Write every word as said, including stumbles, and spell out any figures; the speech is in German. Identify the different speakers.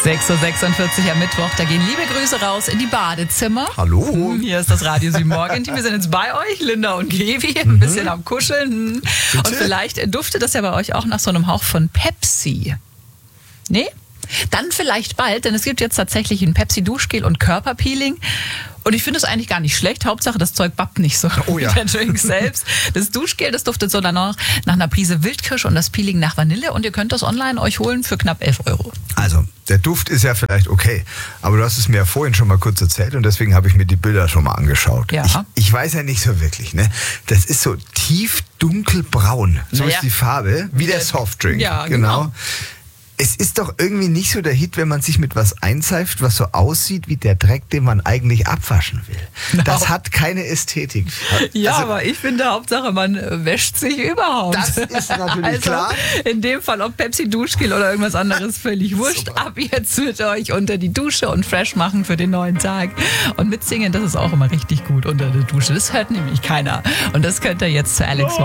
Speaker 1: sechs Uhr sechsundvierzig am Mittwoch, da gehen liebe Grüße raus in die Badezimmer.
Speaker 2: Hallo.
Speaker 1: Hier ist das Radio Sieben Morgen. Wir sind jetzt bei euch, Linda und Gevi, ein bisschen am Kuscheln. Und vielleicht duftet das ja bei euch auch nach so einem Hauch von Pepsi. Nee? Dann vielleicht bald, denn es gibt jetzt tatsächlich ein Pepsi-Duschgel und Körperpeeling. Und ich finde es eigentlich gar nicht schlecht. Hauptsache, das Zeug bappt nicht so
Speaker 2: oh ja.
Speaker 1: wie der Drink selbst. Das Duschgel, das duftet so danach nach einer Prise Wildkirsch und das Peeling nach Vanille. Und ihr könnt das online euch holen für knapp elf Euro.
Speaker 2: Also, der Duft ist ja vielleicht okay. Aber du hast es mir ja vorhin schon mal kurz erzählt und deswegen habe ich mir die Bilder schon mal angeschaut.
Speaker 1: Ja.
Speaker 2: Ich, ich weiß ja nicht so wirklich, ne? Das ist so tief dunkelbraun. So
Speaker 1: naja.
Speaker 2: ist die Farbe, wie der Softdrink.
Speaker 1: Ja, genau.
Speaker 2: genau. Es ist doch irgendwie nicht so der Hit, wenn man sich mit was einseift, was so aussieht wie der Dreck, den man eigentlich abwaschen will.
Speaker 1: Genau.
Speaker 2: Das hat keine Ästhetik.
Speaker 1: Ja,
Speaker 2: also,
Speaker 1: aber ich finde, Hauptsache, man wäscht sich überhaupt.
Speaker 2: Das ist natürlich
Speaker 1: also,
Speaker 2: klar.
Speaker 1: In dem Fall, ob Pepsi Duschgel oder irgendwas anderes, völlig wurscht.
Speaker 2: Super.
Speaker 1: Ab jetzt mit euch unter die Dusche und fresh machen für den neuen Tag. Und mitsingen, das ist auch immer richtig gut unter der Dusche. Das hört nämlich keiner. Und das könnt ihr jetzt zu Alex